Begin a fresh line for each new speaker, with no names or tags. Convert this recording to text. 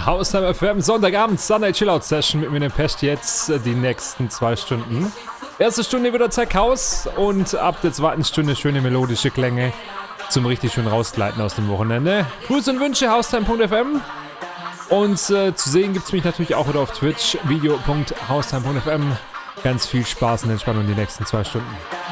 Haustime FM, Sonntagabend, Sunday Chillout Session mit mir, dem Pest, jetzt die nächsten 2 Stunden. Erste Stunde wieder Tech House und ab der zweiten Stunde schöne melodische Klänge zum richtig schön rausgleiten aus dem Wochenende. Grüße und Wünsche, haustime.fm. Und zu sehen gibt es mich natürlich auch wieder auf Twitch, video.haustime.fm. Ganz viel Spaß und Entspannung die nächsten 2 Stunden.